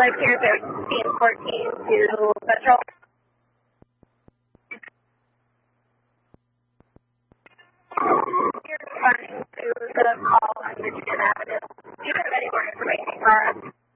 Life Care 1314 to Central. You're responding to the call on Michigan Avenue. Do you have any more information for us?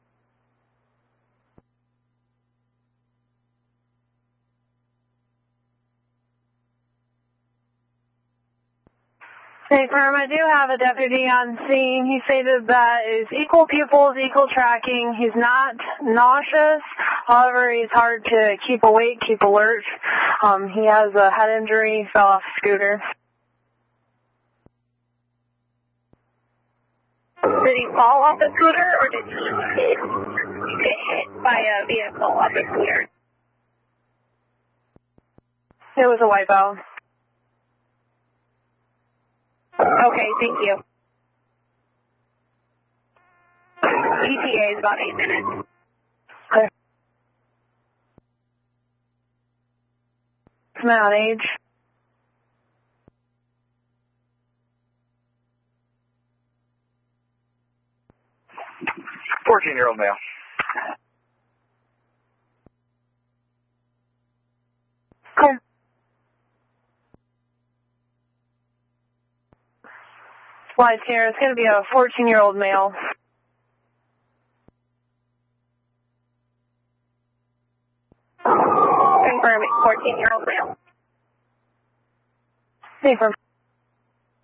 Hey, firm, I do have a deputy on scene. He stated that is equal pupils, equal tracking. He's not nauseous. However, he's hard to keep awake, keep alert. He has a head injury, fell off a scooter. Did he fall off the scooter, or did he get hit by a vehicle off the scooter? It was a wipeout. Okay, thank you. ETA is about 8 minutes. Okay. Amount age. $14-year-old male. Okay. Life Care, it's going to be a 14-year-old male. Confirming 14-year-old male. Hey, firm.